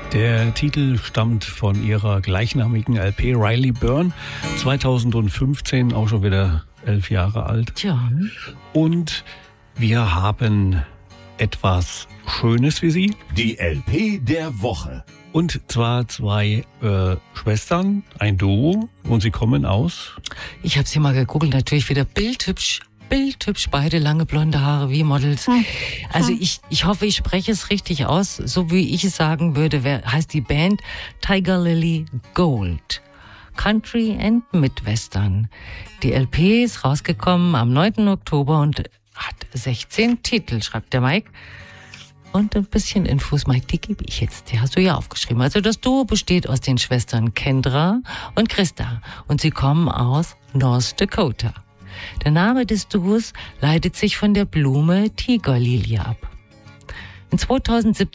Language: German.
Der Titel stammt von ihrer gleichnamigen LP Riley Byrne, 2015, auch schon wieder 11 Jahre alt. Tja. Und wir haben etwas Schönes für Sie. Die LP der Woche. Und zwar zwei Schwestern, ein Duo, und sie kommen aus... Ich habe sie mal gegoogelt, natürlich wieder bildhübsch, beide lange blonde Haare wie Models. Also ich hoffe, ich spreche es richtig aus, so wie ich es sagen würde, heißt die Band Tiger Lily Gold. Country and Midwestern. Die LP ist rausgekommen am 9. Oktober und hat 16 Titel, schreibt der Mike. Und ein bisschen Infos, Mike, die gebe ich jetzt. Die hast du ja aufgeschrieben. Also das Duo besteht aus den Schwestern Kendra und Krista. Und sie kommen aus North Dakota. Der Name des Duos leitet sich von der Blume Tigerlilie ab. In 2017